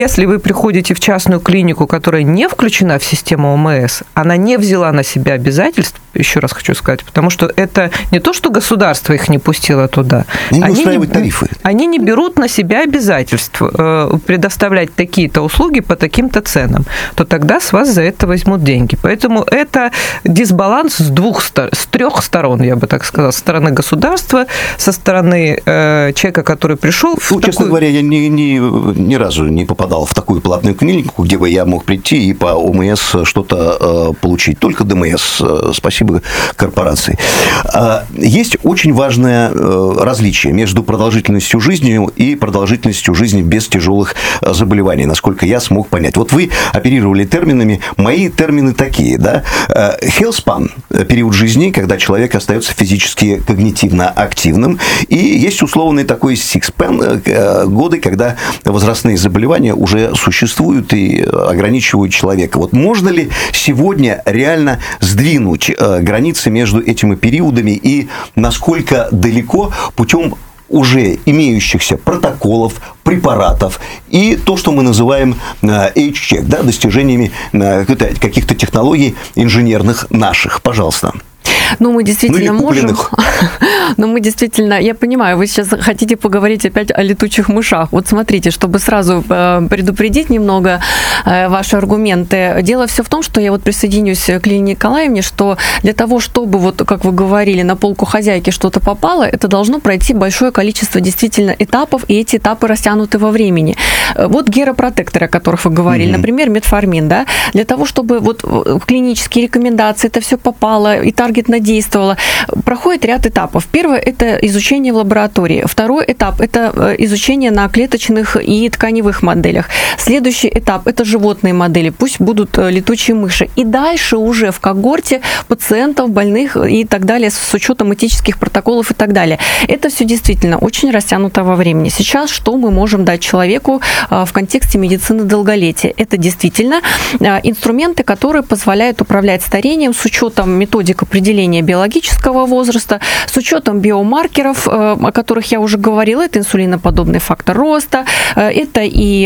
Если вы приходите в частную клинику, которая не включена в систему ОМС, она не взяла на себя обязательств, еще раз хочу сказать, потому что это не то, что государство их не пустило туда. Они не устраивают тарифы. Они не берут на себя обязательств предоставлять такие-то услуги по таким-то ценам, то тогда с вас за это возьмут деньги. Поэтому это дисбаланс с трех сторон, я бы так сказала. Со стороны государства, со стороны человека, который пришел в такую... Честно говоря, я ни разу не попадал в такую платную клинику, где бы я мог прийти и по ОМС что-то получить. Только ДМС. Спасибо корпорации. Есть очень важное различие между продолжительностью жизни и продолжительностью жизни без тяжелых заболеваний, насколько я смог понять. Вот вы оперировали терминами, мои термины такие, да? Health span – период жизни, когда человек остается физически когнитивно активным, и есть условный такой six span – годы, когда возрастные заболевания уже существуют и ограничивают человека. Вот можно ли сегодня реально сдвинуть границы между этими периодами и насколько далеко путем уже имеющихся протоколов, препаратов и то, что мы называем age-check, да, достижениями каких-то технологий инженерных наших? Пожалуйста. Ну, мы действительно можем. Но мы действительно, я понимаю, вы сейчас хотите поговорить опять о летучих мышах. Вот смотрите, чтобы сразу предупредить немного ваши аргументы. Дело все в том, что я вот присоединюсь к Лине Николаевне, что для того, чтобы, вот как вы говорили, на полку хозяйки что-то попало, это должно пройти большое количество действительно этапов, и эти этапы растянуты во времени. Вот геропротекторы, о которых вы говорили, например, метформин, да, для того, чтобы вот клинические рекомендации, это все попало, и таргетно действовало, проходит ряд этапов. Первый – это изучение в лаборатории. Второй этап – это изучение на клеточных и тканевых моделях. Следующий этап – это животные модели, пусть будут летучие мыши. И дальше уже в когорте пациентов, больных и так далее, с учетом этических протоколов и так далее. Это все действительно очень растянуто во времени. Сейчас что мы можем дать человеку в контексте медицины долголетия? Это действительно инструменты, которые позволяют управлять старением с учетом методик определения биологического возраста, с учетом биомаркеров, о которых я уже говорила, это инсулиноподобный фактор роста, это и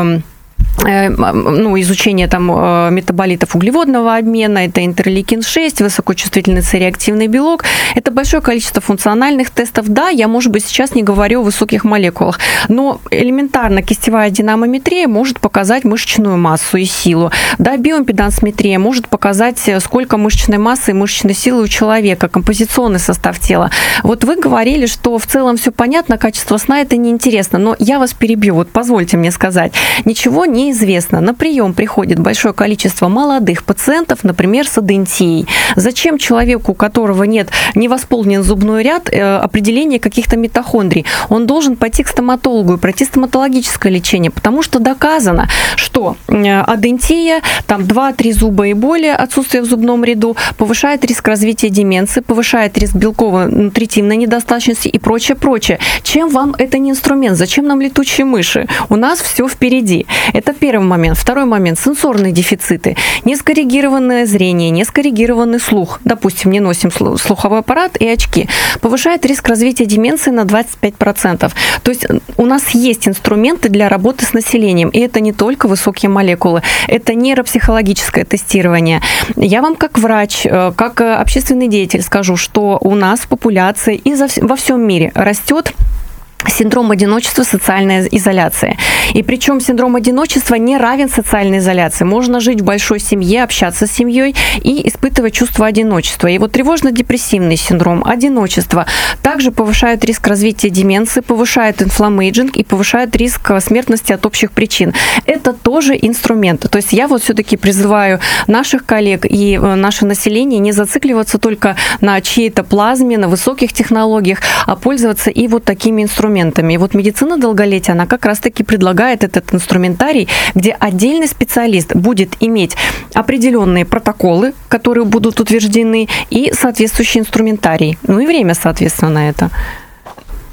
изучение там метаболитов углеводного обмена, это интерлейкин-6, высокочувствительный цереактивный белок. Это большое количество функциональных тестов. Да, я, может быть, сейчас не говорю о высоких молекулах, но элементарно кистевая динамометрия может показать мышечную массу и силу. Да, биоимпедансметрия может показать, сколько мышечной массы и мышечной силы у человека, композиционный состав тела. Вот вы говорили, что в целом все понятно, качество сна это неинтересно, но я вас перебью, вот позвольте мне сказать. Ничего не известно. На прием приходит большое количество молодых пациентов, например, с адентией. Зачем человеку, у которого не восполнен зубной ряд, определение каких-то митохондрий? Он должен пойти к стоматологу и пройти стоматологическое лечение, потому что доказано, что адентия, там 2-3 зуба и более, отсутствие в зубном ряду, повышает риск развития деменции, повышает риск белково-нутритивной недостаточности и прочее. Чем вам это не инструмент? Зачем нам летучие мыши? У нас все впереди. Это первый момент. Второй момент – сенсорные дефициты. Нескоррегированное зрение, нескоррегированный слух. Допустим, не носим слуховой аппарат и очки. Повышает риск развития деменции на 25%. То есть у нас есть инструменты для работы с населением. И это не только высокие молекулы. Это нейропсихологическое тестирование. Я вам как врач, как общественный деятель скажу, что у нас в популяции и во всем мире растет синдром одиночества, социальная изоляция. И причем синдром одиночества не равен социальной изоляции. Можно жить в большой семье, общаться с семьей и испытывать чувство одиночества. И вот тревожно-депрессивный синдром, одиночество также повышает риск развития деменции, повышает инфламмейджинг и повышает риск смертности от общих причин. Это тоже инструменты. То есть я вот все-таки призываю наших коллег и наше население не зацикливаться только на чьей-то плазме, на высоких технологиях, а пользоваться и вот такими инструментами. И вот медицина долголетия, она как раз-таки предлагает этот инструментарий, где отдельный специалист будет иметь определенные протоколы, которые будут утверждены, и соответствующий инструментарий. Ну и время, соответственно, на это.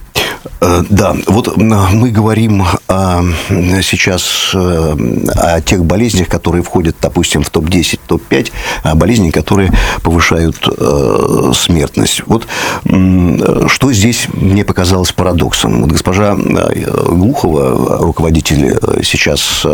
Да, вот мы говорим сейчас о тех болезнях, которые входят, допустим, в топ-10, топ-5, болезней, которые повышают смертность. Вот что здесь мне показалось парадоксом. Вот госпожа Глухова, руководитель сейчас